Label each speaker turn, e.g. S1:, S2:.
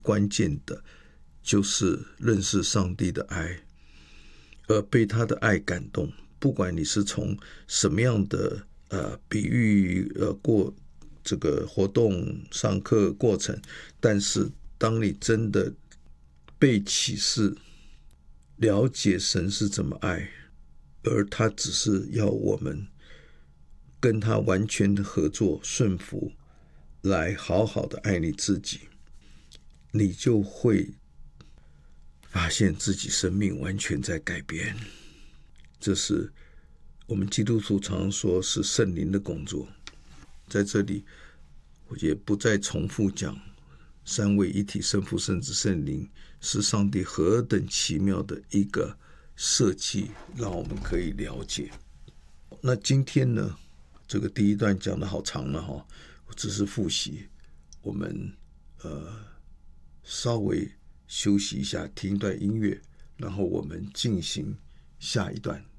S1: 关键的就是认识上帝的爱，而被他的爱感动。不管你是从什么样的比喻过这个活动上课过程，但是当你真的被启示，了解神是怎么爱，而他只是要我们跟他完全的合作顺服，来好好的爱你自己，你就会发现自己生命完全在改变。这是我们基督徒常说是圣灵的工作。在这里我也不再重复讲三位一体圣父圣子圣灵是上帝何等奇妙的一个设计，让我们可以了解。那今天呢，这个第一段讲的好长了哈，我只是复习。我们稍微休息一下，听一段音乐，然后我们进行下一段。